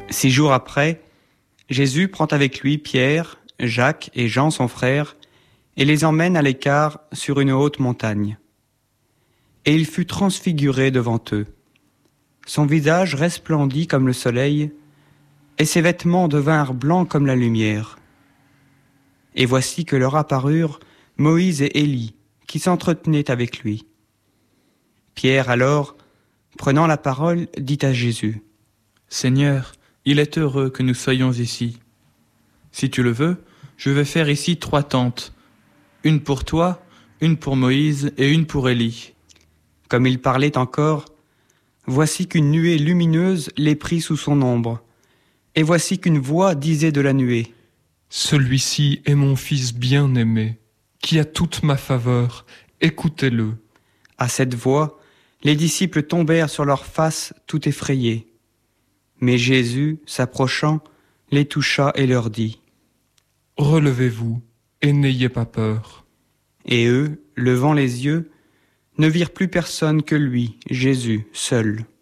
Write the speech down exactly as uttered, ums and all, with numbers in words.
Six jours après, Jésus prend avec lui Pierre, Jacques et Jean son frère, et les emmène à l'écart sur une haute montagne. Et il fut transfiguré devant eux. Son visage resplendit comme le soleil, et ses vêtements devinrent blancs comme la lumière. Et voici que leur apparurent Moïse et Élie, qui s'entretenaient avec lui. Pierre alors, prenant la parole, dit à Jésus : « Seigneur, il est heureux que nous soyons ici. Si tu le veux, je vais faire ici trois tentes, une pour toi, une pour Moïse et une pour Élie. » Comme il parlait encore, voici qu'une nuée lumineuse les prit sous son ombre. Et voici qu'une voix disait de la nuée : « Celui-ci est mon fils bien-aimé, qui a toute ma faveur, écoutez-le. » À cette voix, les disciples tombèrent sur leurs faces tout effrayés. Mais Jésus, s'approchant, les toucha et leur dit : « Relevez-vous et n'ayez pas peur. » Et eux, levant les yeux, ne virent plus personne que lui, Jésus, seul.